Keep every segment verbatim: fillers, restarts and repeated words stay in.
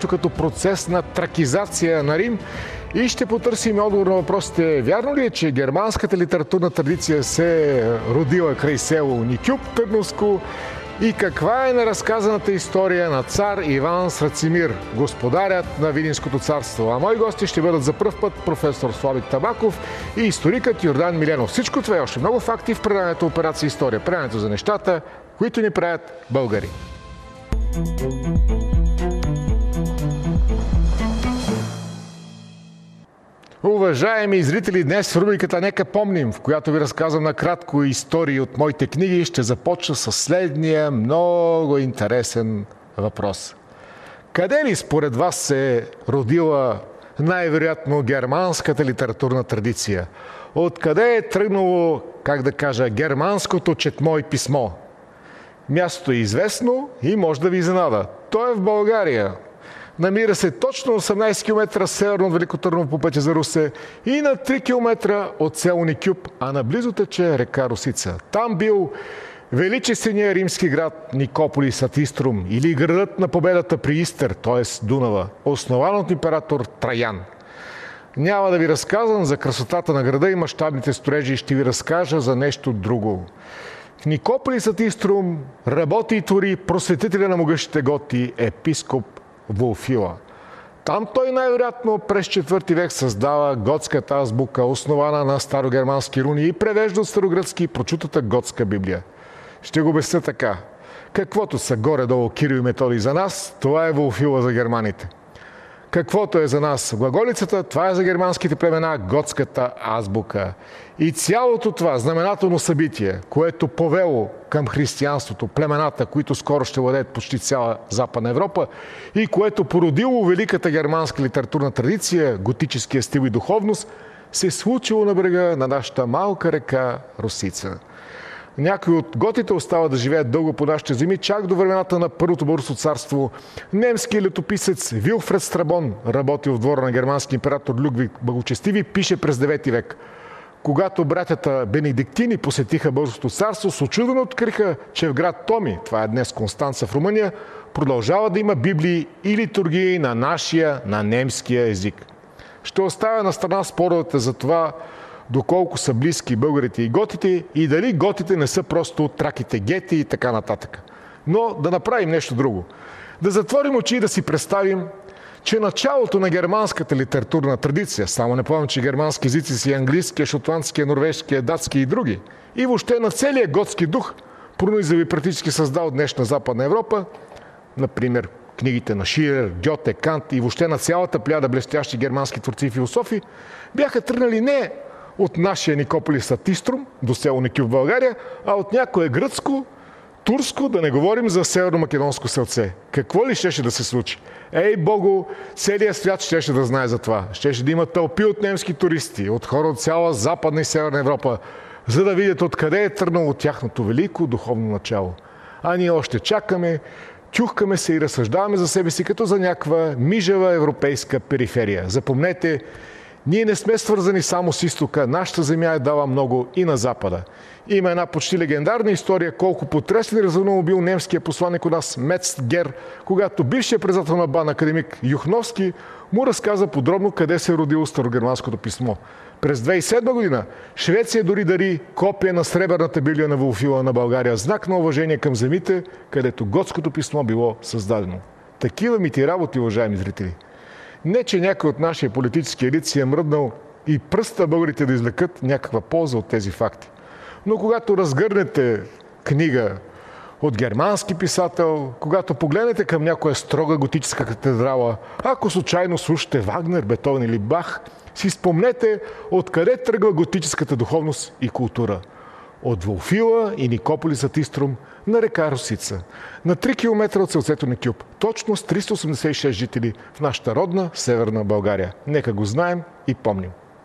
като процес на тракизация на Рим и ще потърсим отговор на въпросите: вярно ли е, че германската литературна традиция се е родила край село Никюп, Търновско, и каква е неразказаната история на цар Иван Срацимир, господарят на Видинското царство? А мои гости ще бъдат за пръв път професор Слави Табаков и историкът Йордан Миленов. Всичко това и още много факти в преданието Операция История. Преданието за нещата, които ни правят българи. Уважаеми зрители, днес в рубриката "Нека помним", в която ви разказвам накратко истории от моите книги, ще започна с следния много интересен въпрос. Къде ли според вас се е родила най-вероятно германската литературна традиция? Откъде е тръгнало, как да кажа, германското четмо и писмо? Мястото е известно и може да ви изненада. То е в България. Намира се точно осемнайсет километра северно от Велико Търново по пътя за Русе и на три километра от село Никюп, а наблизо тече река Росица. Там бил величественият римски град Никополис ад Иструм, или градът на победата при Истър, т.е. Дунава, основан от император Траян. Няма да ви разказвам за красотата на града и мащабните строежи, ще ви разкажа за нещо друго. В Никополис ад Иструм работи и твори просветителя на могъщите готи, епископ Вулфила. Там той най-вероятно през четвърти век създава готската азбука, основана на старогермански руни, и превежда от старогръцки прочутата готска Библия. Ще го обясня така. Каквото са горе-долу Кирил и Методий за нас, това е Вулфила за германите. Каквото е за нас глаголицата, това е за германските племена готската азбука. И цялото това знаменателно събитие, което повело към християнството племената, които скоро ще владеят почти цяла Западна Европа, и което породило великата германска литературна традиция, готическия стил и духовност, се е случило на брега на нашата малка река Росица. Някои от готите остават да живеят дълго по нашите земи, чак до времената на Първото българско царство. Немският летописец Вилфред Страбон, работил в двора на германски император Людвиг Благочестиви, пише през девети век. Когато братята бенедиктини посетиха Българското царство, с учудване откриха, че в град Томи, това е днес Констанца в Румъния, продължава да има библии и литургии на нашия, на немския език. Ще оставя на страна споровете за това доколко са близки българите и готите и дали готите не са просто траките гети и така нататък. Но да направим нещо друго. Да затворим очи и да си представим, че началото на германската литературна традиция, само не помня, че германски езици си английския, шотландския, норвежкия, датски и други, и въобще на целия готски дух, пронизал и практически създал днешна Западна Европа, например книгите на Шилер, Гьоте, Кант и въобще на цялата плеяда блестящи германски творци и философи, бяха тръгнали не от нашия Никополис ад Иструм до село Никюп в България, а от някое гръцко, турско, да не говорим за северно-македонско селце. Какво ли щеше да се случи? Ей, Богу, целият свят щеше да знае за това. Щеше да има тълпи от немски туристи, от хора от цяла Западна и Северна Европа, за да видят откъде е тръгнало тяхното велико духовно начало. А ние още чакаме, тюхкаме се и разсъждаваме за себе си като за някаква мижава европейска периферия. Запомнете, ние не сме свързани само с изтока. Нашата земя е дала много и на запада. Има една почти легендарна история колко потресен и развълнуван бил немския посланник у нас Мец Гер, когато бившият председател на БАН академик Юхновски му разказа подробно къде се е родило старогерманското писмо. През две хиляди и седма година Швеция дори дари копия на сребърната Библия на Вулфила на България, знак на уважение към земите, където готското писмо било създадено. Такива мити работи, уважаеми зрители. Не, че някой от нашия политически елит си е мръднал и пръста българите да извлекат някаква полза от тези факти. Но когато разгърнете книга от германски писател, когато погледнете към някоя строга готическа катедрала, ако случайно слушате Вагнер, Бетовен или Бах, си спомнете откъде тръгва готическата духовност и култура. От Вулфила и Никополис ад Иструм на река Росица, на три километра от селцето Никюп, точно с триста осемдесет и шест жители в нашата родна Северна България. Нека го знаем и помним.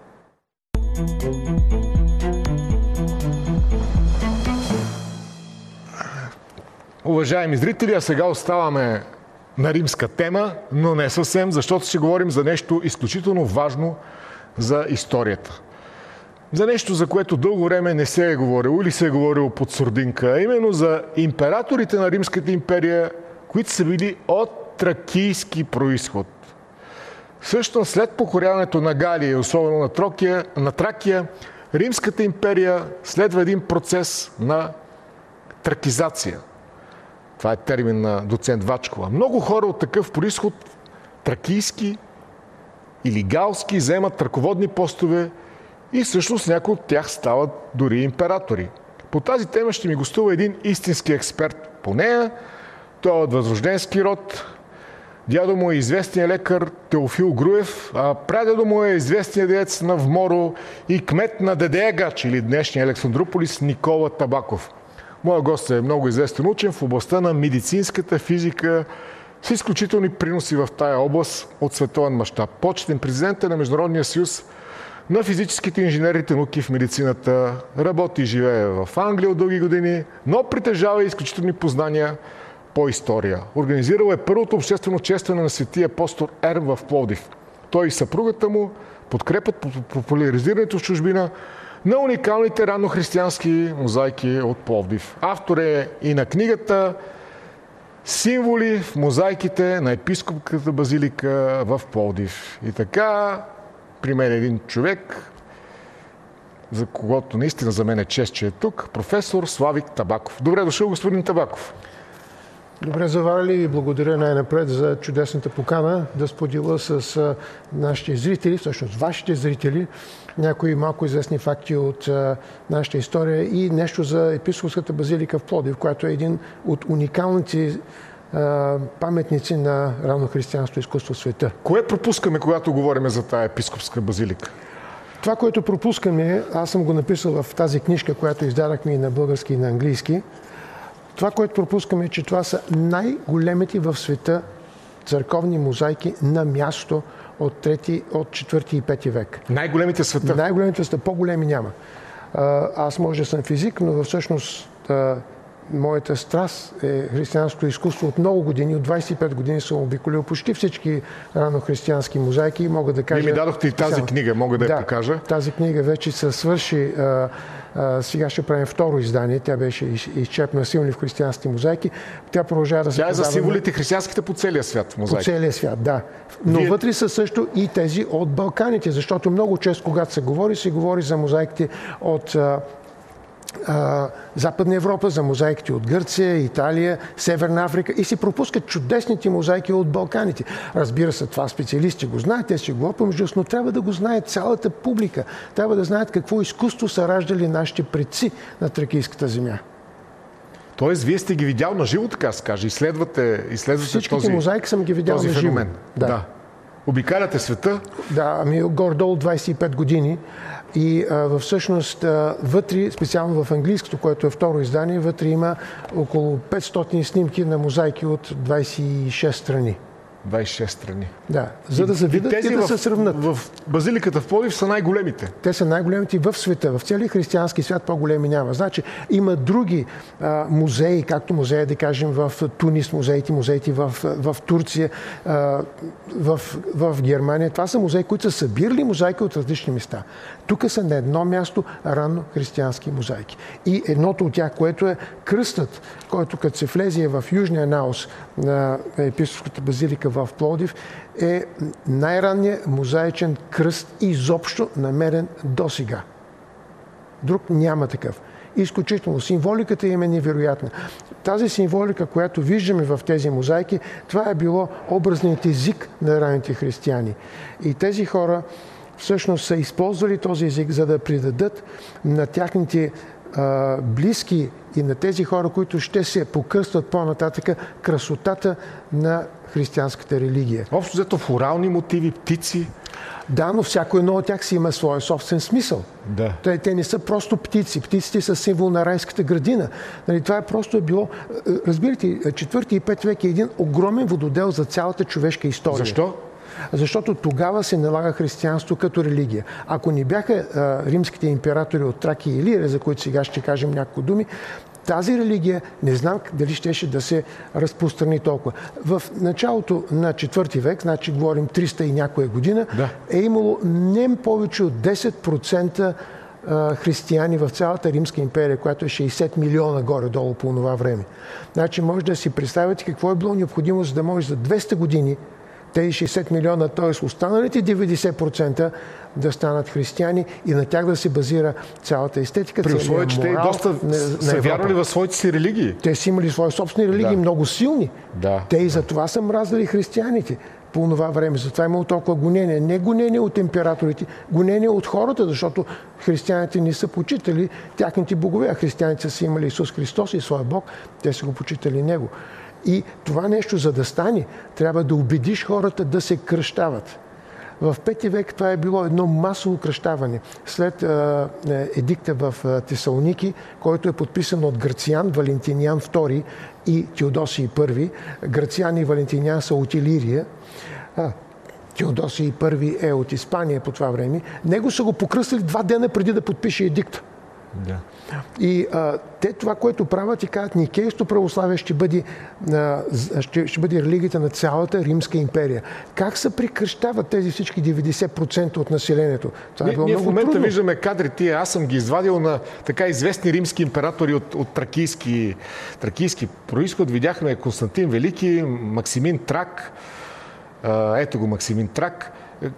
Уважаеми зрители, а сега оставаме на римска тема, но не съвсем, защото ще говорим за нещо изключително важно за историята. За нещо, за което дълго време не се е говорило или се е говорило под сурдинка, а именно за императорите на Римската империя, които са били от тракийски происход. Всъщност след покоряването на Галия и особено на Тракия, на Тракия, Римската империя следва един процес на тракизация. Това е термин на доцент Вачкова. Много хора от такъв происход, тракийски или галски, заемат ръководни постове и всъщност някои от тях стават дори императори. По тази тема ще ми гостува един истински експерт по нея. Той е от възрожденски род. Дядо му е известният лекар Теофил Груев, а прадядо му е известният деец на Вморо и кмет на Дедеягач или днешния Александрополис Никола Табаков. Моя гост е много известен учен в областта на медицинската физика с изключителни приноси в тая област от световен мащаб. Почетен президент е на Международния съюз на физическите инженерните науки в медицината. Работи и живее в Англия от дълги години, но притежава изключителни познания по история. Организирал е първото обществено честване на светия апостол Ерм в Пловдив. Той и съпругата му подкрепят популяризирането в чужбина на уникалните раннохристиянски мозайки от Пловдив. Автор е и на книгата "Символи в мозайките на епископската базилика в Пловдив". И така, при мен един човек, за когото наистина за мен е чест, че е тук, професор Слави Табаков. Добре дошъл, господин Табаков. Добре заварили и благодаря най-напред за чудесната покана да споделя с нашите зрители, всъщност вашите зрители, някои малко известни факти от нашата история и нещо за епископската базилика в Пловдив, която е един от уникалните паметници на раннохристиянското изкуство в света. Кое пропускаме, когато говорим за тая епископска базилика? Това, което пропускаме, аз съм го написал в тази книжка, която издадахме и на български и на английски. Това, което пропускаме, е, че това са най-големите в света църковни мозайки на място от, трети, от четвърти и пети век. Най-големите в света? Най-големите в света, по-големи няма. Аз може да съм физик, но всъщност моята страст е християнското изкуство от много години. От двадесет и пет години съм обиколил почти всички ранохристиянски мозайки и мога да кажа... Вие ми дадохте и тази книга, мога да, да я покажа. Тази книга вече се свърши. А, а, сега ще правим второ издание. Тя беше изчепна "Силни в християнските мозайки". Тя продължава да се Тя е за символите християнските по целия свят мозайки. По целия свят, да. Но Вие... вътре са също и тези от Балканите, защото много често, когато се говори, се говори за мозайките от... А, Западна Европа, за мозайките от Гърция, Италия, Северна Африка и се пропускат чудесните мозайки от Балканите. Разбира се, това специалисти го знаят, те си говорят помежду, но трябва да го знаят цялата публика. Трябва да знаят какво изкуство са раждали нашите предци на тракийската земя. Тоест, вие сте ги видял на живо, така се каже, изследвате, изследвате Всичките този, мозайки съм ги видял на живо. феномен. Да. да. Обикаляте света? Да, ами горе-долу двадесет и пет години. И а, всъщност а, вътре, специално в английското, което е второ издание, вътре има около петстотин снимки на мозайки от двадесет и шест страни. двадесет и шест страни. Да, за да се видят и, и да в, се сравнат. В, в базиликата в Пловдив са най-големите. Те са най-големите в света. В целия християнски свят по-големи няма. Значи има други а, музеи, както музея, да кажем, в Тунис, музеите, музеите в, в Турция, а, в, в Германия. Това са музеи, които са събирали мозайки от различни места. Тук са на едно място ранно християнски мозайки. И едното от тях, което е кръстът, който като се влезе в южния наус на епископската базилика в Пловдив, е най-ранният мозаичен кръст изобщо намерен досега. Друг няма такъв. Изключително. Символиката им е невероятна. Тази символика, която виждаме в тези мозайки, това е било образният език на ранните християни. И тези хора всъщност са използвали този език, за да придадат на тяхните а, близки и на тези хора, които ще се покръстват по-нататъка, красотата на християнската религия. Общо взето флорални мотиви, птици. Да, но всяко едно от тях си има своя собствен смисъл. Да. Те, те не са просто птици. Птиците са символ на райската градина. Нали, това е просто е било... Разбирате, четвърти и пети век е един огромен вододел за цялата човешка история. Защо? Защото тогава се налага християнство като религия. Ако не бяха а, римските императори от Тракия и Илирия, за които сега ще кажем няколко думи, тази религия не знам дали щеше да се разпространи толкова. В началото на четвърти век, значи говорим триста и някоя година, да. е имало не повече от десет процента а, християни в цялата Римска империя, която е шейсет милиона горе-долу по това време. Значи може да си представите какво е било необходимо, за да може за двеста години тези шейсет милиона, т.е. останалите деветдесет процента да станат християни и на тях да се базира цялата естетика. При условие, че те доста на, са на вярвали в своите си религии. Те си имали свои собствени религии, Да. много силни. Да. Те и за това са мразили християните по това време. Затова имало толкова гонение. Не гонение от императорите, гонение от хората, защото християните не са почитали тяхните богове, а християните са имали Исус Христос и своя Бог, те са го почитали Него. И това нещо, за да стане, трябва да убедиш хората да се кръщават. В пети век това е било едно масово кръщаване. След а, едикта в а, Тесалоники, който е подписан от Грациан, Валентиниан втори и Теодосий първи. Грациан и Валентиниан са от Илирия. А, Теодосий първи е от Испания по това време. Него са го покръстили два дена преди да подпише едикта. Да. И а, те това, което правят и казват, Никейското православие ще бъде, а, ще, ще бъде религията на цялата Римска империя. Как се прекръщават тези всички деветдесет процента от населението? Това Ние, е било ние в много момента трудно. виждаме кадрите, аз съм ги извадил на така известни римски императори от, от тракийски, тракийски происход. Видяхме Константин Велики, Максимин Трак. А, ето го Максимин Трак.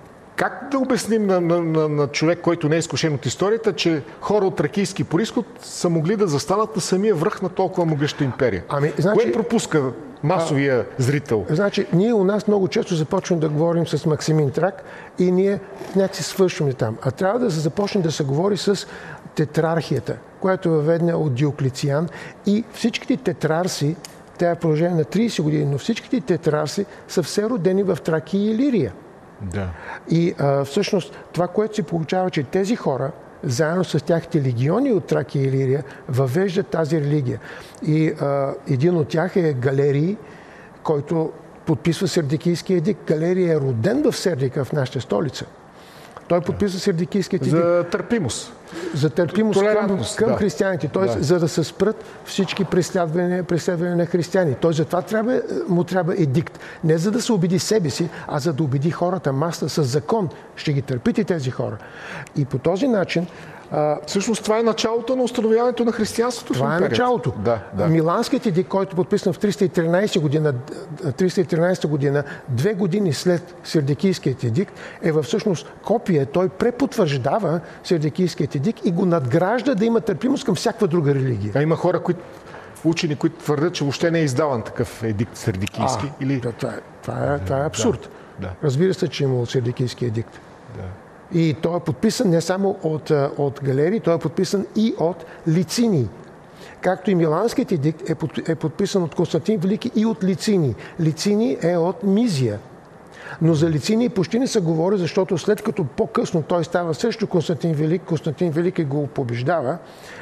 Как да обясним на, на, на, на човек, който не е изкушен от историята, че хора от тракийски происход са могли да застанат на самия връх на толкова могъща империя? Ами, значи, Кое пропуска масовия а, зрител? Значи, ние у нас много често започваме да говорим с Максимин Трак и ние някакси свършваме там. А трябва да се започне да се говори с тетрархията, която е въведена от Диоклециан, и всичките тетрарси, тя е в продължение на трийсет години, но всичките тетрарси са все родени в Тракия и Илирия. Да. И а, всъщност това, което се получава, че тези хора, заедно с тяхните легиони от Тракия и Илирия, въвеждат тази религия. И а, един от тях е Галерий, който подписва Сердикийския едикт. Галерий е роден в Сердика, в нашата столица. Той подписва Сердикийския едикт. За търпимост. За търпимост към, към да. християните. Т.е. Да. за да се спрат всички преследвания, преследвания на християни. Т.е. затова трябва, му трябва едикт. Не за да се убеди себе си, а за да убеди хората. Маста с закон ще ги търпите тези хора. И по този начин... А, всъщност това е началото на установяването на християнството това в е империята. началото. Да, да. Миланският едикт, който е подписан в триста и тринайсета година, триста и тринайсета година, две години след Сердикийският едикт, е във всъщност копия. Той препотвърждава Сердикийският едикт и го надгражда да има търпимост към всяка друга религия. А има хора, които, учени, които твърдят, че въобще не е издаван такъв едикт сердикийски. А, или... това, това, е, това, е, това е абсурд. Да, да. Разбира се, че има от Сердикийски едикт. Да. И той е подписан не само от, от Галерий, той е подписан и от Лициний. Както и Миланският едикт е, под, е подписан от Константин Велики и от Лициний. Лициний е от Мизия. Но за Лициний почти не се говори, защото след като по-късно той става срещу Константин Велик, Константин Велики го побеждава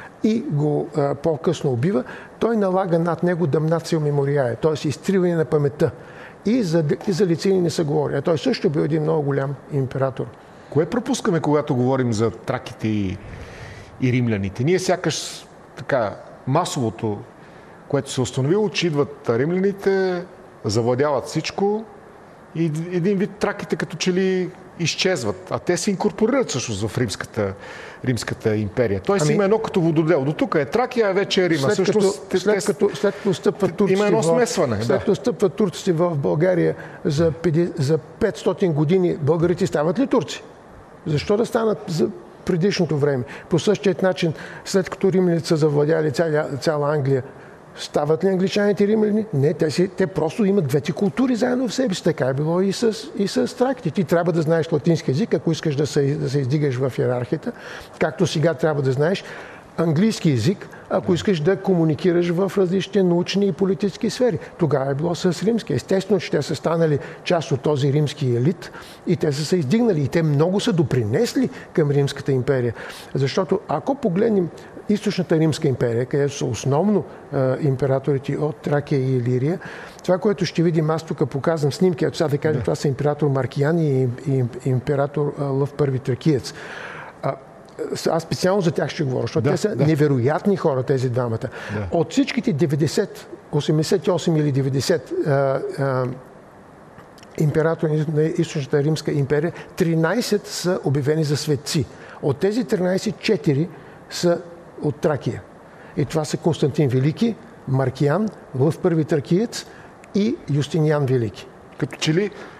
и го а, по-късно убива, той налага над него дамнацио мемориае, т.е. изтриване на паметта. И за, и за Лициний не се говори. А той също бил един много голям император. Кое пропускаме, когато говорим за траките и, и римляните? Ние сякаш така масовото, което се установило, че идват римляните, завладяват всичко и един вид траките като че ли изчезват. А те се инкорпорират всъщност в римската, римската империя. Тоест ами, има едно като вододел. До тук е Тракия, а вече е Рима. След, всъщност, като, след, като, след като стъпват турците, има едно смесване, в, да. след като стъпват турците в България за, за петстотин години, българите стават ли турци? Защо да станат за предишното време? По същия начин, след като римляните са завладяли цяла, цяла Англия, стават ли англичаните римляни? Не, те, си, те просто имат двете култури заедно в себе си. Така е било и с, и с траките. Ти трябва да знаеш латински език, ако искаш да се, да се издигаш в иерархията, както сега трябва да знаеш английски език, ако искаш да комуникираш в различни научни и политически сфери. Тогава е било с римски. Естествено, че те са станали част от този римски елит и те са се издигнали. И те много са допринесли към Римската империя. Защото ако погледнем Източната Римска империя, където са основно е, императорите от Тракия и Илирия, това, което ще видим, аз тук показвам снимки, ако сега да кажем, това са император Маркиян и, и, и император е, Лъв Първи Тракиец. Аз специално за тях ще говоря, защото да, те са да. невероятни хора, тези двамата. Да. От всичките деветдесет, осемдесет и осем или деветдесет а, а, императори на Източната Римска империя, тринайсет са обявени за светци. От тези тринайсет, четири са от Тракия. И това са Константин Велики, Маркиян, Лъв Първи Тракиец и Юстиниан Велики. Като че ли